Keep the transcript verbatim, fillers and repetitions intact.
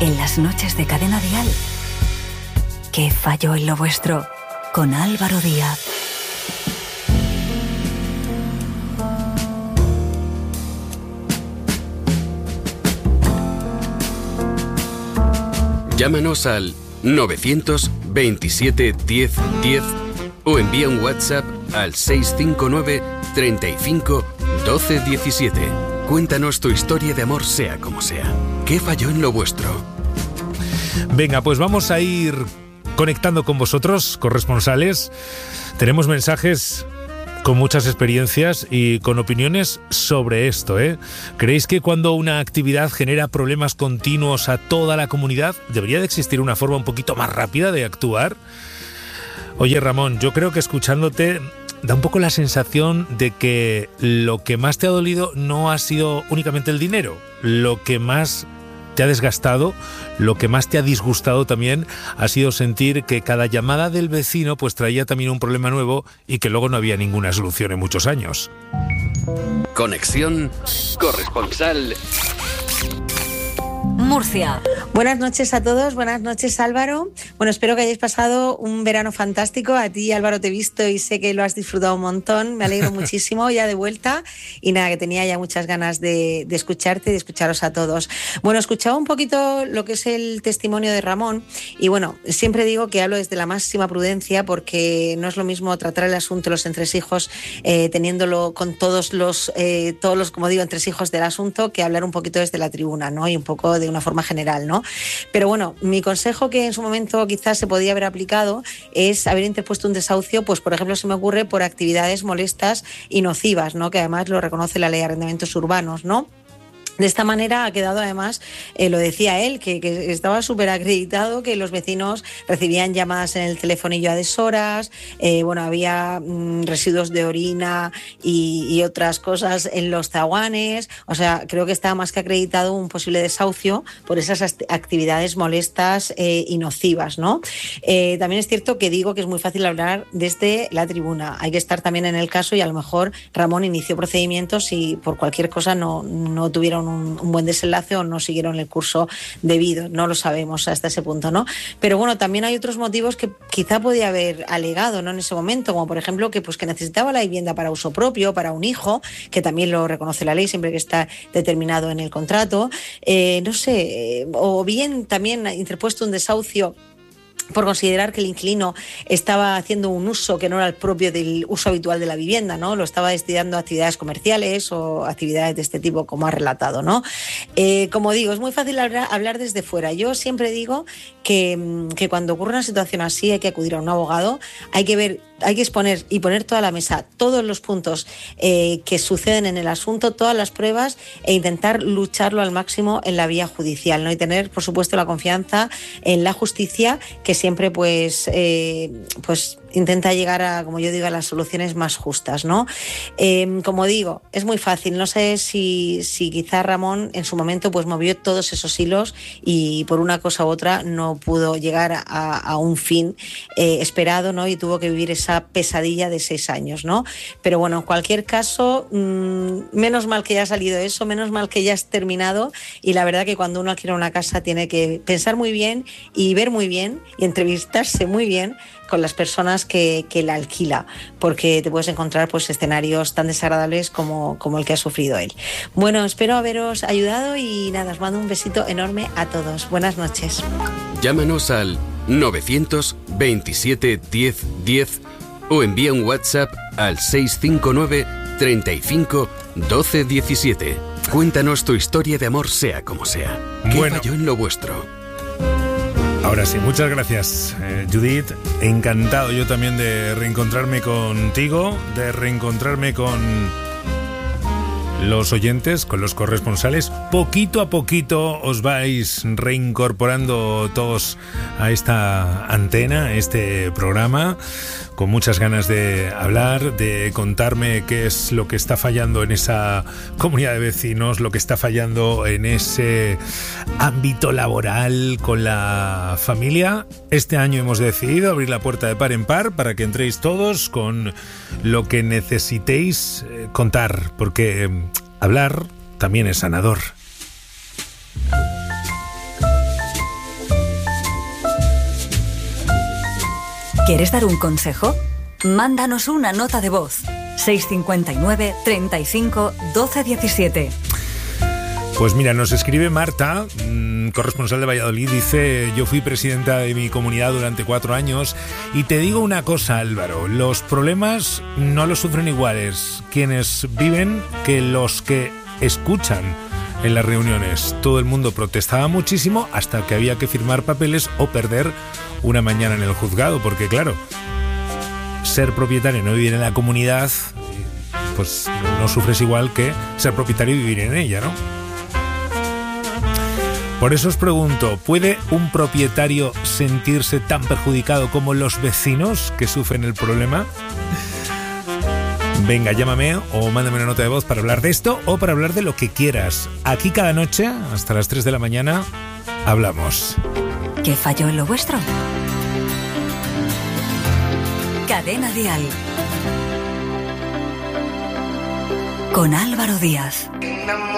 en las noches de Cadena Dial. ¿Qué falló en lo vuestro? Con Álvaro Díaz. Llámanos al novecientos veintisiete diez diez o envía un WhatsApp al seis cinco nueve treinta y cinco doce diecisiete. Cuéntanos tu historia de amor, sea como sea. ¿Qué falló en lo vuestro? Venga, pues vamos a ir conectando con vosotros, corresponsales. Tenemos mensajes con muchas experiencias y con opiniones sobre esto, ¿eh? ¿Creéis que cuando una actividad genera problemas continuos a toda la comunidad, debería de existir una forma un poquito más rápida de actuar? Oye, Ramón, yo creo que escuchándote da un poco la sensación de que lo que más te ha dolido no ha sido únicamente el dinero. Lo que más te ha desgastado, lo que más te ha disgustado también ha sido sentir que cada llamada del vecino pues traía también un problema nuevo y que luego no había ninguna solución en muchos años. Conexión corresponsal Murcia. Buenas noches a todos, buenas noches Álvaro. Bueno, espero que hayáis pasado un verano fantástico. A ti, Álvaro, te he visto y sé que lo has disfrutado un montón. Me alegro muchísimo ya de vuelta. Y nada, que tenía ya muchas ganas de, de escucharte y de escucharos a todos. Bueno, escuchaba un poquito lo que es el testimonio de Ramón. Y bueno, siempre digo que hablo desde la máxima prudencia porque no es lo mismo tratar el asunto de los entresijos eh, teniéndolo con todos los, eh, todos los, como digo, entresijos del asunto, que hablar un poquito desde la tribuna, ¿no? Y un poco de una forma general, ¿no? Pero bueno, mi consejo, que en su momento quizás se podía haber aplicado, es haber interpuesto un desahucio, pues por ejemplo se me ocurre por actividades molestas y nocivas, ¿no? Que además lo reconoce la ley de arrendamientos urbanos, ¿no? De esta manera ha quedado además, eh, lo decía él, que, que estaba súper acreditado, que los vecinos recibían llamadas en el telefonillo a deshoras, eh, bueno, había mm, residuos de orina y, y otras cosas en los zaguanes. O sea, creo que estaba más que acreditado un posible desahucio por esas actividades molestas eh, y nocivas, ¿no? Eh, también es cierto que digo que es muy fácil hablar desde la tribuna. Hay que estar también en el caso y a lo mejor Ramón inició procedimientos y por cualquier cosa no, no tuvieron Un, un buen desenlace o no siguieron el curso debido, no lo sabemos hasta ese punto, ¿no? Pero bueno, también hay otros motivos que quizá podía haber alegado, ¿no? En ese momento, como por ejemplo que pues que necesitaba la vivienda para uso propio, para un hijo, que también lo reconoce la ley siempre que está determinado en el contrato, eh, no sé, o bien también ha interpuesto un desahucio por considerar que el inquilino estaba haciendo un uso que no era el propio del uso habitual de la vivienda, ¿no? Lo estaba destinando a actividades comerciales o actividades de este tipo, como ha relatado, ¿no? Eh, como digo, es muy fácil hablar, hablar desde fuera. Yo siempre digo que, que cuando ocurre una situación así hay que acudir a un abogado, hay que ver, hay que exponer y poner toda la mesa todos los puntos eh, que suceden en el asunto, todas las pruebas e intentar lucharlo al máximo en la vía judicial, ¿no? Y tener, por supuesto, la confianza en la justicia, que siempre pues, eh, pues intenta llegar a, como yo digo, a las soluciones más justas, ¿no? Eh, como digo, es muy fácil. No sé si, si quizá Ramón en su momento pues movió todos esos hilos y por una cosa u otra no pudo llegar a, a un fin eh, esperado, ¿no? Y tuvo que vivir esa pesadilla de seis años, ¿no? Pero bueno, en cualquier caso, mmm, menos mal que ya ha salido eso, menos mal que ya has terminado, y la verdad que cuando uno alquila una casa tiene que pensar muy bien y ver muy bien y entrevistarse muy bien con las personas que, que la alquila, porque te puedes encontrar pues escenarios tan desagradables como, como el que ha sufrido él. Bueno, espero haberos ayudado y nada, os mando un besito enorme a todos. Buenas noches. Llámanos al novecientos veintisiete diez diez o envía un WhatsApp al seis cinco nueve treinta y cinco doce diecisiete. Cuéntanos tu historia de amor, sea como sea. ¿Qué bueno. falló en lo vuestro? Ahora sí, muchas gracias, eh, Judith. Encantado yo también de reencontrarme contigo, de reencontrarme con los oyentes, con los corresponsales. Poquito a poquito os vais reincorporando todos a esta antena, a este programa, con muchas ganas de hablar, de contarme qué es lo que está fallando en esa comunidad de vecinos, lo que está fallando en ese ámbito laboral con la familia. Este año hemos decidido abrir la puerta de par en par para que entréis todos con lo que necesitéis eh, contar, porque eh, hablar también es sanador. ¿Quieres dar un consejo? Mándanos una nota de voz. seis cinco nueve, treinta y cinco, doce diecisiete. Pues mira, nos escribe Marta, mmm, corresponsal de Valladolid, dice: yo fui presidenta de mi comunidad durante cuatro años y te digo una cosa, Álvaro, los problemas no los sufren iguales quienes viven que los que escuchan en las reuniones. Todo el mundo protestaba muchísimo hasta que había que firmar papeles o perder una mañana en el juzgado, porque claro, ser propietario y no vivir en la comunidad, pues no sufres igual que ser propietario y vivir en ella, ¿no? Por eso os pregunto, ¿puede un propietario sentirse tan perjudicado como los vecinos que sufren el problema? Venga, llámame o mándame una nota de voz para hablar de esto o para hablar de lo que quieras. Aquí cada noche, hasta las tres de la mañana, hablamos. ¿Qué falló en lo vuestro? Cadena Dial. Con Álvaro Díaz.